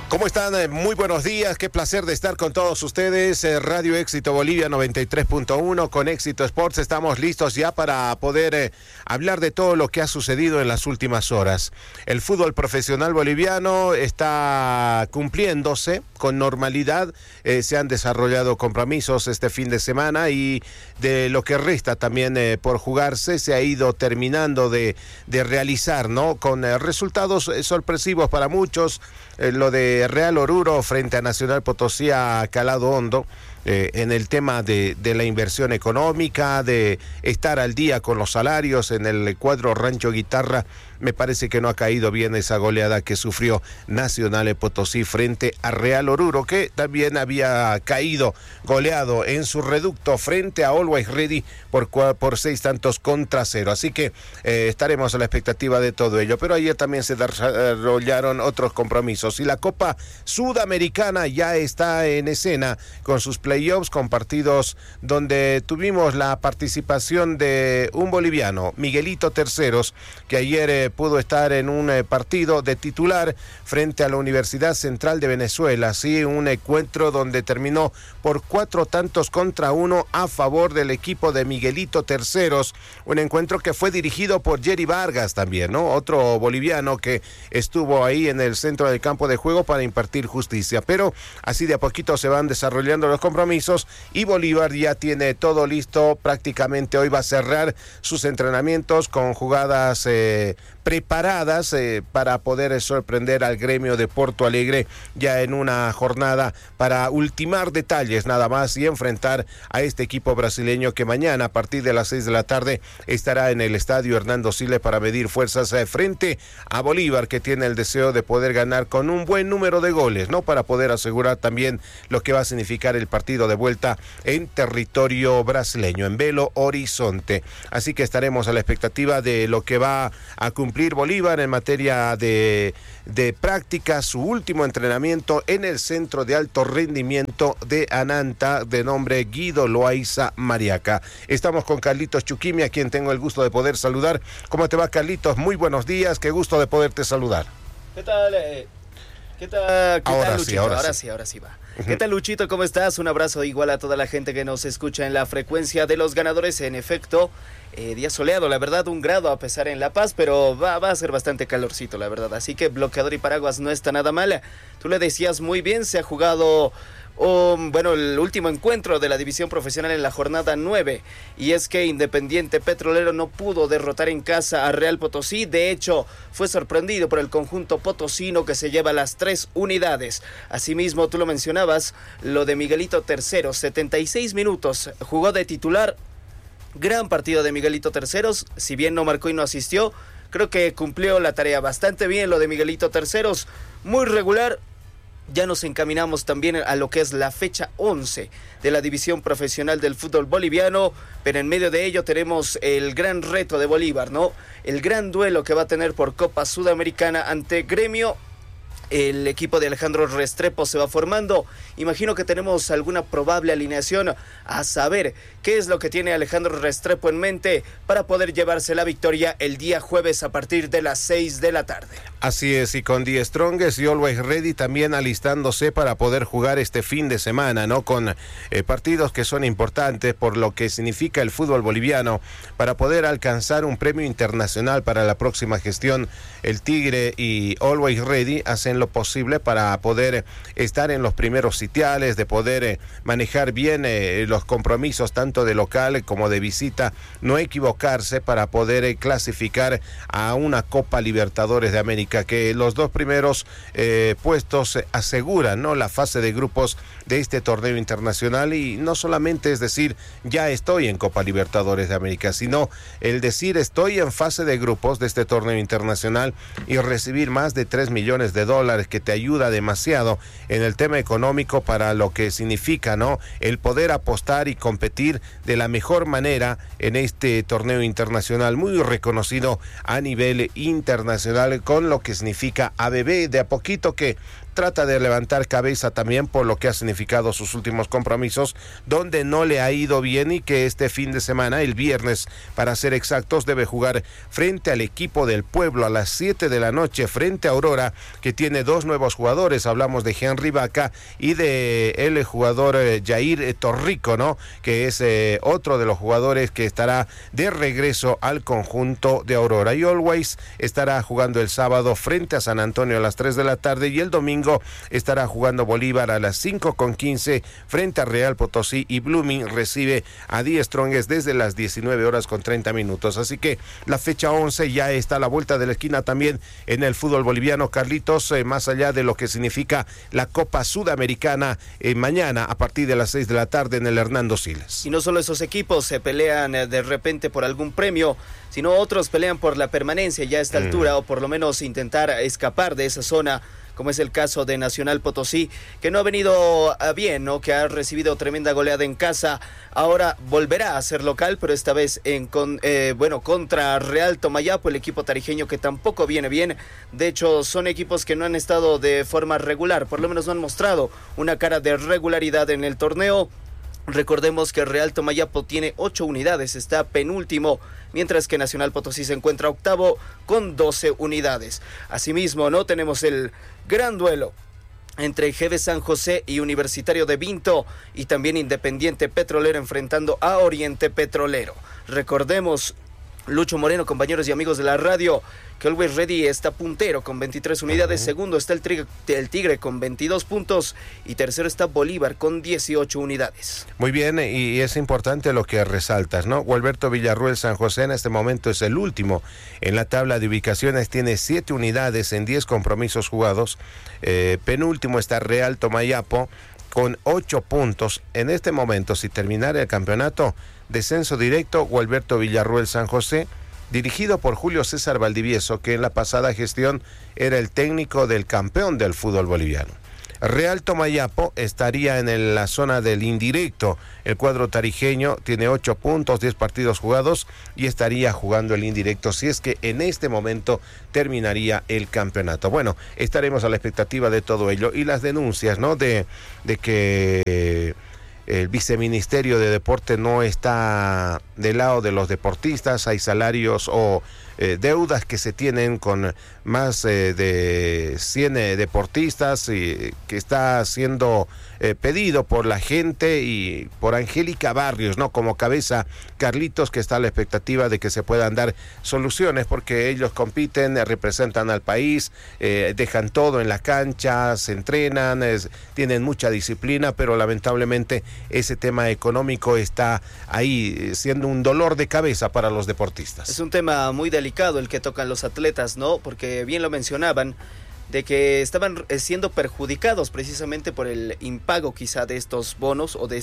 ¿Cómo están? Muy buenos días, qué placer de estar con todos ustedes. Radio Éxito Bolivia 93.1 con Éxito Sports. Estamos listos ya para poder hablar de todo lo que ha sucedido en las últimas horas. El fútbol profesional boliviano está cumpliéndose con normalidad. Se han desarrollado compromisos este fin de semana y de lo que resta también por jugarse se ha ido terminando de realizar, ¿no? Con resultados sorpresivos para muchos. Lo de Real Oruro frente a Nacional Potosí ha calado hondo en el tema de la inversión económica, de estar al día con los salarios en el cuadro Rancho Guitarra. Me parece que no ha caído bien esa goleada que sufrió Nacional Potosí frente a Real Oruro, que también había caído goleado en su reducto frente a Always Ready por 6-0. Así que estaremos a la expectativa de todo ello. Pero ayer también se desarrollaron otros compromisos y la Copa Sudamericana ya está en escena con sus playoffs, con partidos donde tuvimos la participación de un boliviano, Miguelito Terceros, que ayer pudo estar en un partido de titular frente a la Universidad Central de Venezuela, sí, un encuentro donde terminó por 4-1 a favor del equipo de Miguelito Terceros, un encuentro que fue dirigido por Jerry Vargas también, ¿no? Otro boliviano que estuvo ahí en el centro del campo de juego para impartir justicia, pero así de a poquito se van desarrollando los compromisos y Bolívar ya tiene todo listo, prácticamente hoy va a cerrar sus entrenamientos con jugadas preparadas para poder sorprender al gremio de Porto Alegre ya en una jornada para ultimar detalles nada más y enfrentar a este equipo brasileño que mañana a partir de las 6 de la tarde estará en el estadio Hernando Siles para medir fuerzas frente a Bolívar, que tiene el deseo de poder ganar con un buen número de goles, ¿no? Para poder asegurar también lo que va a significar el partido de vuelta en territorio brasileño, en Belo Horizonte. Así que estaremos a la expectativa de lo que va a cumplir Bolívar en materia de práctica, su último entrenamiento en el centro de alto rendimiento de Ananta de nombre Guido Loaiza Mariaca. Estamos con Carlitos Chuquimi, a quien tengo el gusto de poder saludar. ¿Cómo te va, Carlitos? Muy buenos días, qué gusto de poderte saludar. ¿Qué tal? ¿Qué tal, Luchito? Ahora sí va. ¿Qué tal, Luchito? ¿Cómo estás? Un abrazo igual a toda la gente que nos escucha en la frecuencia de los ganadores. En efecto, día soleado, la verdad, 1 grado a pesar en La Paz, pero va a ser bastante calorcito, la verdad. Así que bloqueador y paraguas no está nada mal. Tú le decías muy bien, se ha jugado el último encuentro de la división profesional en la jornada 9, y es que Independiente Petrolero no pudo derrotar en casa a Real Potosí. De hecho, fue sorprendido por el conjunto potosino, que se lleva las 3 unidades. Asimismo, tú lo mencionabas, lo de Miguelito Terceros, 76 minutos jugó de titular. Gran partido de Miguelito Terceros, si bien no marcó y no asistió, creo que cumplió la tarea bastante bien lo de Miguelito Terceros, muy regular. Ya nos encaminamos también a lo que es la fecha 11 de la división profesional del fútbol boliviano, pero en medio de ello tenemos el gran reto de Bolívar, ¿no? El gran duelo que va a tener por Copa Sudamericana ante Gremio. El equipo de Alejandro Restrepo se va formando. Imagino que tenemos alguna probable alineación, a saber qué es lo que tiene Alejandro Restrepo en mente para poder llevarse la victoria el día jueves a partir de las 6 de la tarde. Así es, y con The Strongest y Always Ready también alistándose para poder jugar este fin de semana, ¿no? Con partidos que son importantes por lo que significa el fútbol boliviano para poder alcanzar un premio internacional para la próxima gestión. El Tigre y Always Ready hacen lo posible para poder estar en los primeros sitiales, de poder manejar bien los compromisos tanto de local como de visita, no equivocarse para poder clasificar a una Copa Libertadores de América, que los 2 primeros puestos aseguran, ¿no?, la fase de grupos de este torneo internacional. Y no solamente es decir ya estoy en Copa Libertadores de América, sino el decir estoy en fase de grupos de este torneo internacional y recibir más de $3 millones, que te ayuda demasiado en el tema económico para lo que significa, ¿no?, el poder apostar y competir de la mejor manera en este torneo internacional muy reconocido a nivel internacional, con lo que significa ABB. De a poquito que trata de levantar cabeza también por lo que ha significado sus últimos compromisos, donde no le ha ido bien, y que este fin de semana, el viernes para ser exactos, debe jugar frente al equipo del pueblo a las 7 de la noche frente a Aurora, que tiene dos nuevos jugadores. Hablamos de Henry Vaca y de el jugador Jair Torrico, ¿no? Que es otro de los jugadores que estará de regreso al conjunto de Aurora. Y Always estará jugando el sábado frente a San Antonio a las 3 de la tarde, y el domingo estará jugando Bolívar a las 5:15 frente a Real Potosí, y Blooming recibe a Die Strongest desde las 19:30. Así que la fecha 11 ya está a la vuelta de la esquina también en el fútbol boliviano, Carlitos, más allá de lo que significa la Copa Sudamericana mañana a partir de las 6 de la tarde en el Hernando Siles. Y no solo esos equipos se pelean de repente por algún premio, sino otros pelean por la permanencia ya a esta altura, o por lo menos intentar escapar de esa zona, como es el caso de Nacional Potosí, que no ha venido bien, ¿no? Que ha recibido tremenda goleada en casa. Ahora volverá a ser local, pero esta vez contra Real Tomayapo, el equipo tarijeño, que tampoco viene bien. De hecho, son equipos que no han estado de forma regular, por lo menos no han mostrado una cara de regularidad en el torneo. Recordemos que Real Tomayapo tiene 8 unidades, está penúltimo, mientras que Nacional Potosí se encuentra octavo con 12 unidades. Asimismo, no tenemos el gran duelo entre GB San José y Universitario de Vinto, y también Independiente Petrolero enfrentando a Oriente Petrolero. Recordemos, Lucho Moreno, compañeros y amigos de la radio, que Always Ready está puntero con 23 unidades, segundo está el Tigre con 22 puntos, y tercero está Bolívar con 18 unidades. Muy bien, y es importante lo que resaltas, ¿no? Gualberto Villarruel San José en este momento es el último en la tabla de ubicaciones, tiene 7 unidades en 10 compromisos jugados. Penúltimo está Real Tomayapo con 8 puntos. En este momento, si terminara el campeonato, descenso directo Gualberto Villarruel San José, dirigido por Julio César Valdivieso, que en la pasada gestión era el técnico del campeón del fútbol boliviano. Real Tomayapo estaría en la zona del indirecto. El cuadro tarijeño tiene 8 puntos, 10 partidos jugados, y estaría jugando el indirecto si es que en este momento terminaría el campeonato. Bueno, estaremos a la expectativa de todo ello, y las denuncias, ¿no? de que el viceministerio de deporte no está del lado de los deportistas. Hay salarios o deudas que se tienen con más de 100 deportistas, y que está siendo pedido por la gente y por Angélica Barrios, ¿no? Como cabeza, Carlitos, que está a la expectativa de que se puedan dar soluciones, porque ellos compiten, representan al país, dejan todo en la cancha, se entrenan, tienen mucha disciplina, pero lamentablemente ese tema económico está ahí siendo un dolor de cabeza para los deportistas. Es un tema muy delicado el que tocan los atletas, ¿no? Porque bien lo mencionaban, de que estaban siendo perjudicados precisamente por el impago quizá de estos bonos o de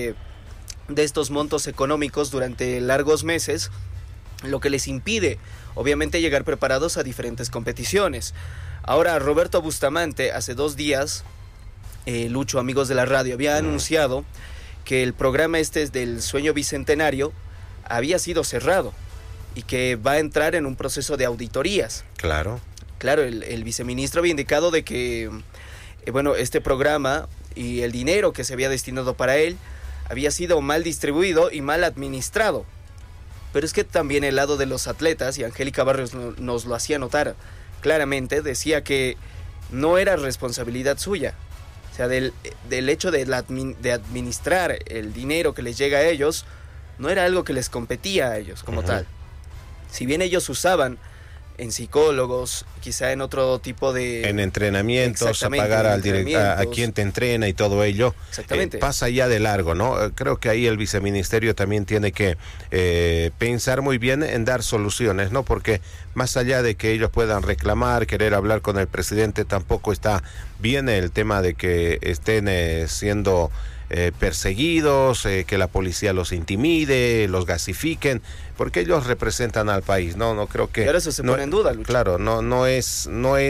estos montos económicos durante largos meses, lo que les impide obviamente llegar preparados a diferentes competiciones. Ahora, Roberto Bustamante hace 2 días, Lucho, amigos de la radio, había anunciado que el programa del Sueño Bicentenario había sido cerrado y que va a entrar en un proceso de auditorías. Claro, el viceministro había indicado de que este programa y el dinero que se había destinado para él había sido mal distribuido y mal administrado. Pero es que también el lado de los atletas, y Angélica Barrios nos lo hacía notar claramente, decía que no era responsabilidad suya. O sea, del hecho de administrar el dinero que les llega a ellos, no era algo que les competía a ellos como tal. Si bien ellos usaban en psicólogos, quizá en otro tipo de... En entrenamientos, a pagar a quien te entrena y todo ello. Exactamente. Pasa ya de largo, ¿no? Creo que ahí el viceministerio también tiene que pensar muy bien en dar soluciones, ¿no? Porque más allá de que ellos puedan reclamar, querer hablar con el presidente, tampoco está bien el tema de que estén siendo perseguidos, que la policía los intimide, los gasifiquen, porque ellos representan al país, no creo que... Pero eso se pone en duda, Lucho. Claro, no es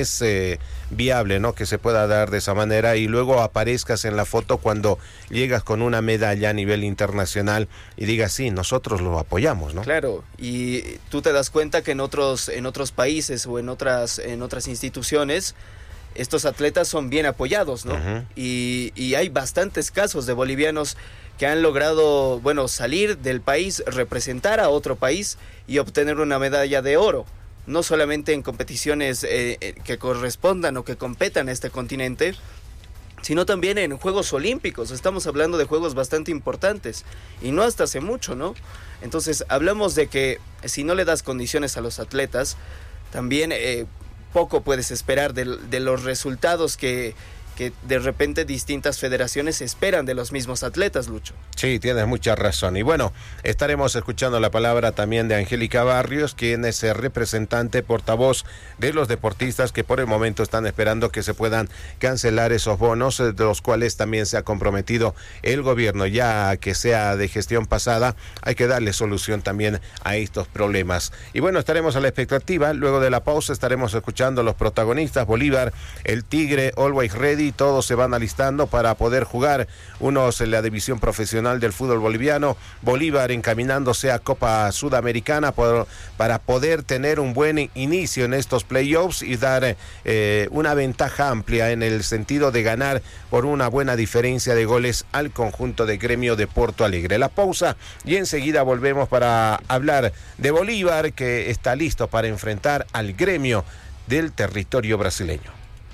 viable, ¿no? Que se pueda dar de esa manera y luego aparezcas en la foto cuando llegas con una medalla a nivel internacional y digas, sí, nosotros lo apoyamos, ¿no? Claro, y tú te das cuenta que en otros países o en otras instituciones estos atletas son bien apoyados, ¿no? Y hay bastantes casos de bolivianos que han logrado, bueno, salir del país, representar a otro país y obtener una medalla de oro. No solamente en competiciones que correspondan o que competan a este continente, sino también en Juegos Olímpicos. Estamos hablando de juegos bastante importantes y no hasta hace mucho, ¿no? Entonces hablamos de que si no le das condiciones a los atletas, también poco puedes esperar de los resultados que de repente distintas federaciones esperan de los mismos atletas, Lucho. Sí, tienes mucha razón. Y bueno, estaremos escuchando la palabra también de Angélica Barrios, quien es representante, portavoz de los deportistas que por el momento están esperando que se puedan cancelar esos bonos, de los cuales también se ha comprometido el gobierno. Ya que sea de gestión pasada, hay que darle solución también a estos problemas. Y bueno, estaremos a la expectativa. Luego de la pausa estaremos escuchando a los protagonistas. Bolívar, el Tigre, Always Ready, todos se van alistando para poder jugar, unos en la división profesional del fútbol boliviano, Bolívar encaminándose a Copa Sudamericana para poder tener un buen inicio en estos playoffs y dar una ventaja amplia en el sentido de ganar por una buena diferencia de goles al conjunto de Gremio de Porto Alegre. La pausa y enseguida volvemos para hablar de Bolívar, que está listo para enfrentar al Gremio del territorio brasileño.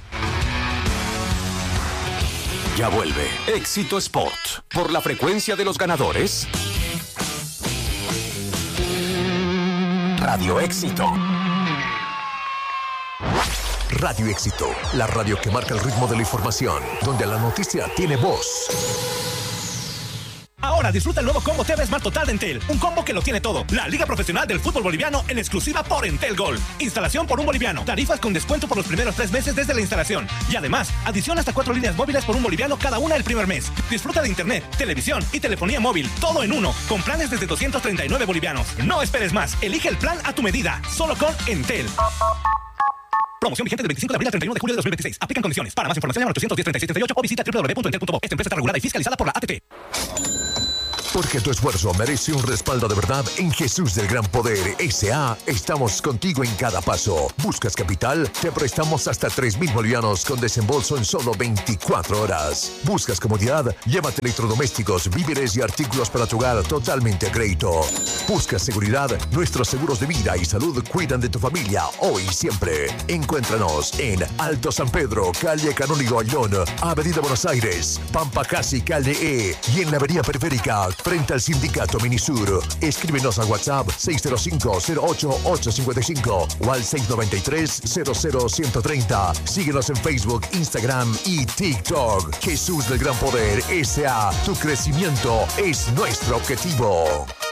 Ya vuelve Éxito Sport por la frecuencia de los ganadores. Radio Éxito. Radio Éxito, la radio que marca el ritmo de la información, donde la noticia tiene voz. Ahora disfruta el nuevo combo TV Smart Total de Entel. Un combo que lo tiene todo. La Liga Profesional del Fútbol Boliviano en exclusiva por Entel Gold. Instalación por un boliviano. Tarifas con descuento por los primeros 3 meses desde la instalación. Y además, adición hasta 4 líneas móviles por un boliviano cada una el primer mes. Disfruta de internet, televisión y telefonía móvil. Todo en uno. Con planes desde 239 bolivianos. No esperes más. Elige el plan a tu medida. Solo con Entel. Promoción vigente del 25 de abril al 31 de julio de 2026. Aplican condiciones. Para más información llama al 810-3638 o visita www.entel.bo. Esta empresa está regulada y fiscalizada por la ATT. Porque tu esfuerzo merece un respaldo de verdad en Jesús del Gran Poder S.A. Estamos contigo en cada paso. ¿Buscas capital? Te prestamos hasta 3,000 bolivianos con desembolso en solo 24 horas. ¿Buscas comodidad? Llévate electrodomésticos, víveres y artículos para tu hogar totalmente a crédito. ¿Buscas seguridad? Nuestros seguros de vida y salud cuidan de tu familia hoy y siempre. Encuéntranos en Alto San Pedro, calle Canónigo Ayllón, Avenida Buenos Aires, Pampa Casi, calle E, y en la avenida Periférica, frente al Sindicato Minisur. Escríbenos al WhatsApp 605-08-855 o al 693-00130. Síguenos en Facebook, Instagram y TikTok. Jesús del Gran Poder S.A. Tu crecimiento es nuestro objetivo.